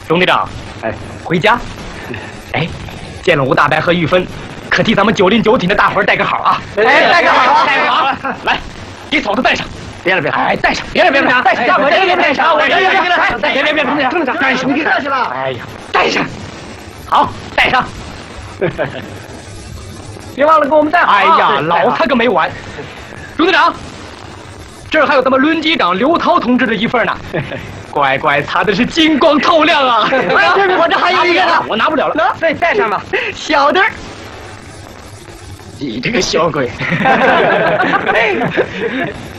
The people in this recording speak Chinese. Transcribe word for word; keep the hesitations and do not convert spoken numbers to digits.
钟队长，哎，回家。哎，见了吴大白和玉芬，可替咱们九零九挺的大伙儿带个好啊！ 哎，带个好， 带个好，来，给嫂子带上。别了别了，哎，带上，别了别了， 带上，大伙别别别上， 别别别别别别别别，钟队长， 钟队长， 干什么客气了？ 哎呀，带上，好，带上。 别忘了给我们带好。 哎呀，老他个没完！钟队长，这儿还有咱们轮机长刘涛同志的一份呢。乖乖，擦的是金光透亮啊！ 我这还有一个呢， 我拿不了了。 那带上吧，小的。 你这个小鬼！